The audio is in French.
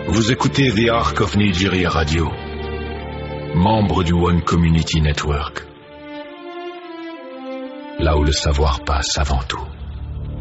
Vous écoutez The Ark of Nigeria Radio, membre du One Community Network. Là où le savoir passe avant tout.